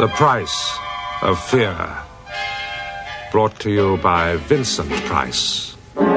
The Price of Fear. Brought to you by Vincent Price.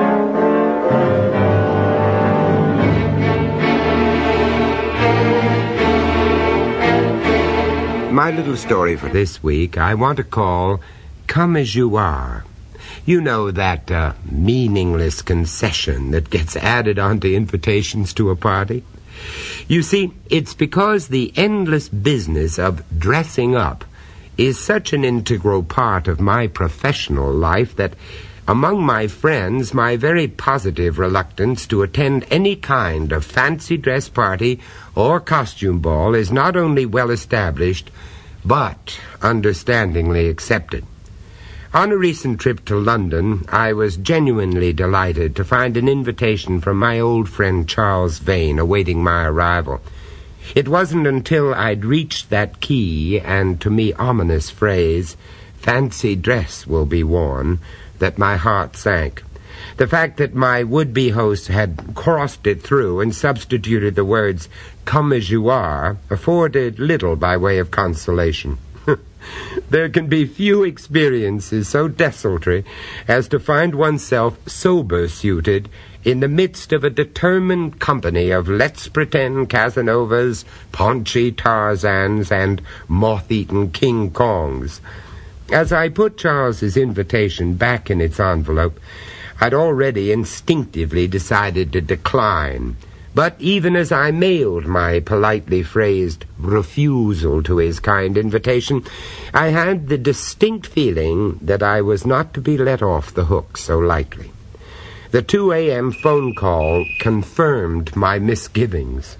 My little story for this week I want to call Come As You Are. You know that meaningless concession that gets added onto invitations to a party? You see, it's because the endless business of dressing up is such an integral part of my professional life that among my friends, my very positive reluctance to attend any kind of fancy dress party or costume ball is not only well established, but understandingly accepted. On a recent trip to London, I was genuinely delighted to find an invitation from my old friend Charles Vane awaiting my arrival. It wasn't until I'd reached that key and, to me, ominous phrase, "fancy dress will be worn," that my heart sank. The fact that my would-be host had crossed it through and substituted the words, "come as you are," afforded little by way of consolation. There can be few experiences so desultory as to find oneself sober-suited in the midst of a determined company of let's pretend Casanovas, paunchy Tarzans, and moth-eaten King Kongs. As I put Charles's invitation back in its envelope, I'd already instinctively decided to decline. But even as I mailed my politely phrased refusal to his kind invitation, I had the distinct feeling that I was not to be let off the hook so lightly. The 2 a.m. phone call confirmed my misgivings.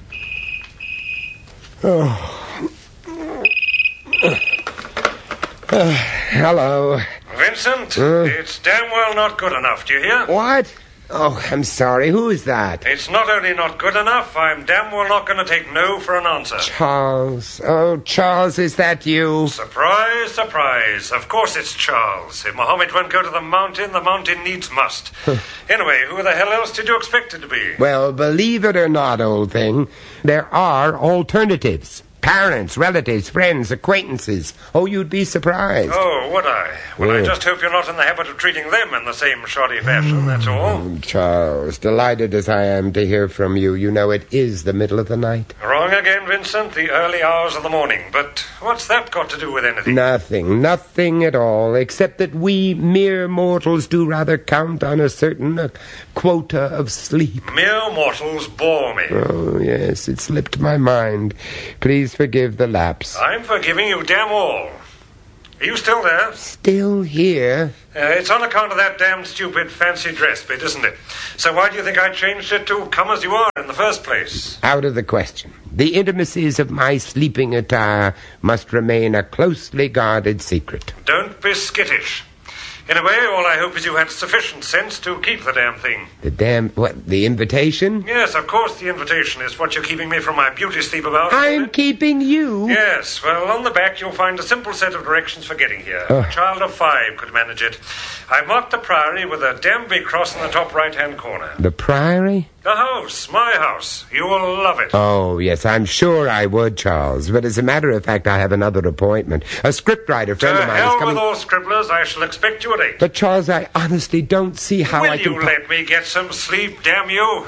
Hello. Vincent, it's damn well not good enough, do you hear? What? Oh, I'm sorry. Who is that? It's not only not good enough, I'm damn well not going to take no for an answer. Charles. Oh, Charles, is that you? Surprise, surprise. Of course it's Charles. If Mohammed won't go to the mountain needs must. Anyway, who the hell else did you expect it to be? Well, believe it or not, old thing, there are alternatives. Parents, relatives, friends, acquaintances. Oh, you'd be surprised. Oh, would I? Well, Yeah. I just hope you're not in the habit of treating them in the same shoddy fashion, that's all. Charles, delighted as I am to hear from you. You know it is the middle of the night. Wrong again, Vincent, the early hours of the morning. But what's that got to do with anything? Nothing at all, except that we mere mortals do rather count on a certain quota of sleep. Mere mortals bore me. Oh, yes, it slipped my mind. Please forgive the lapse. I'm forgiving you damn all. Are you still there? Still here? It's on account of that damn stupid fancy dress bit, isn't it? So why do you think I changed it to come as you are in the first place? Out of the question. The intimacies of my sleeping attire must remain a closely guarded secret. Don't be skittish. Anyway, all I hope is you had sufficient sense to keep the damn thing. The invitation? Yes, of course the invitation is what you're keeping me from my beauty sleep about. I'm keeping you. Yes, well, on the back you'll find a simple set of directions for getting here. A child of 5 could manage it. I marked the Priory with a damn big cross in the top right-hand corner. The Priory? The house, my house. You will love it. Oh, yes, I'm sure I would, Charles. But as a matter of fact, I have another appointment. A scriptwriter friend of mine is To hell coming... with all scribblers. I shall expect you at 8. But, Charles, I honestly don't see how Will I can... you let me get some sleep, damn you?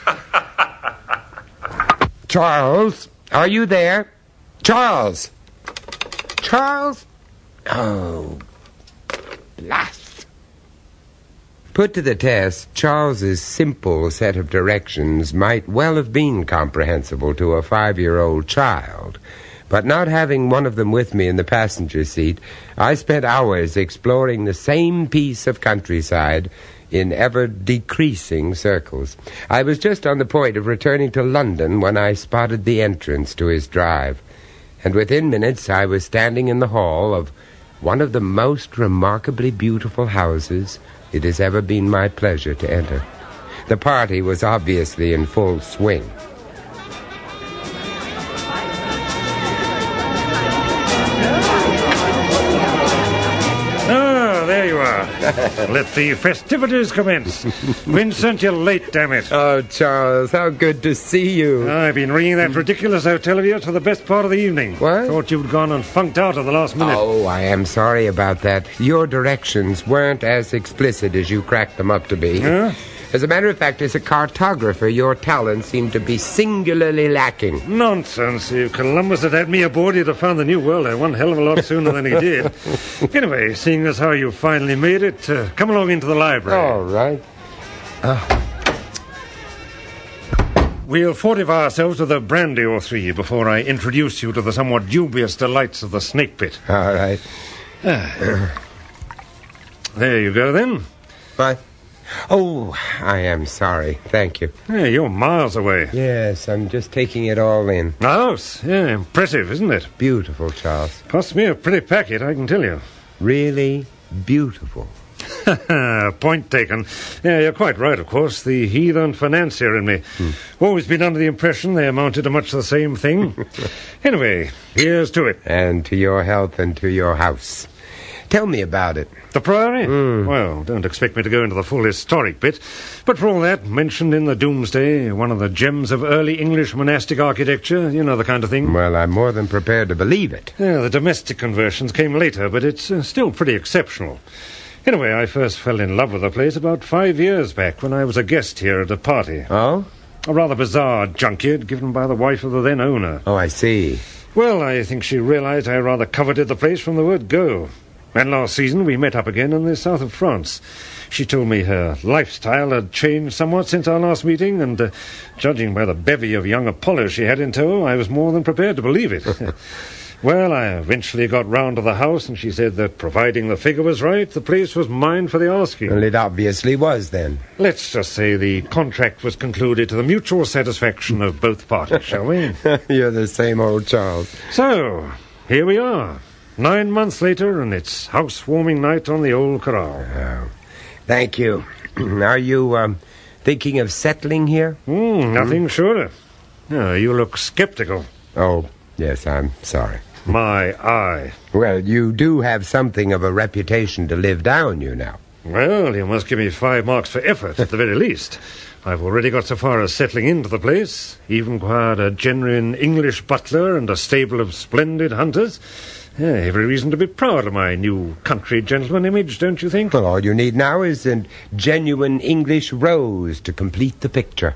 Charles, are you there? Charles! Charles? Oh, blast. Put to the test, Charles's simple set of directions might well have been comprehensible to a 5-year-old child. But not having one of them with me in the passenger seat, I spent hours exploring the same piece of countryside in ever-decreasing circles. I was just on the point of returning to London when I spotted the entrance to his drive. And within minutes I was standing in the hall of one of the most remarkably beautiful houses it has ever been my pleasure to enter. The party was obviously in full swing. Ah, there you are. Let the festivities commence. Vincent, you're late, damn it. Oh, Charles, how good to see you. I've been ringing that ridiculous hotel of yours for the best part of the evening. What? Thought you'd gone and funked out at the last minute. Oh, I am sorry about that. Your directions weren't as explicit as you cracked them up to be. Huh? As a matter of fact, as a cartographer, your talents seem to be singularly lacking. Nonsense. If Columbus had had me aboard, he'd have found the New World one hell of a lot sooner than he did. Anyway, seeing as how you finally made it, come along into the library. All right. We'll fortify ourselves with a brandy or three before I introduce you to the somewhat dubious delights of the snake pit. All right. There you go, then. What? Oh, I am sorry. Thank you. Hey, you're miles away. Yes, I'm just taking it all in. The house? Yeah, impressive, isn't it? Beautiful, Charles. Cost me a pretty packet, I can tell you. Really beautiful. Point taken. Yeah, you're quite right, of course. The heathen financier in me. Always been under the impression they amounted to much the same thing. Anyway, here's to it. And to your health and to your house. Tell me about it. The Priory? Well, don't expect me to go into the full historic bit. But for all that, mentioned in the Doomsday, one of the gems of early English monastic architecture, you know the kind of thing. Well, I'm more than prepared to believe it. Yeah, the domestic conversions came later, but it's still pretty exceptional. Anyway, I first fell in love with the place about 5 years back when I was a guest here at a party. Oh? A rather bizarre junket given by the wife of the then owner. Oh, I see. Well, I think she realized I rather coveted the place from the word go. And last season we met up again in the south of France. She told me her lifestyle had changed somewhat since our last meeting, and judging by the bevy of young Apollos she had in tow, I was more than prepared to believe it. Well, I eventually got round to the house, and she said that providing the figure was right, the place was mine for the asking. Well, it obviously was, then. Let's just say the contract was concluded to the mutual satisfaction of both parties, shall we? You're the same old Charles. So, here we are. 9 months later, and it's housewarming night on the old corral. Oh, thank you. Are you, thinking of settling here? Nothing shorter. Oh, you look skeptical. Oh, yes, I'm sorry. My eye. Well, you do have something of a reputation to live down, you know. Well, you must give me 5 marks for effort, at the very least. I've already got so far as settling into the place, even acquired a genuine English butler and a stable of splendid hunters. Yeah, every reason to be proud of my new country gentleman image, don't you think? Well, all you need now is a genuine English rose to complete the picture.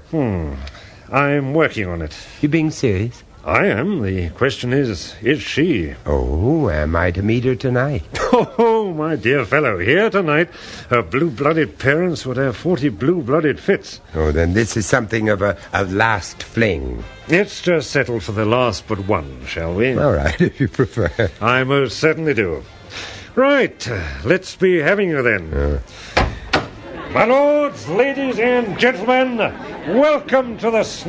I'm working on it. You being serious? I am. The question is she? Oh, am I to meet her tonight? Oh, my dear fellow, here tonight, her blue-blooded parents would have 40 blue-blooded fits. Oh, then this is something of a last fling. Let's just settle for the last but one, shall we? All right, if you prefer. I most certainly do. Right, let's be having you then. My lords, ladies, and gentlemen, welcome to the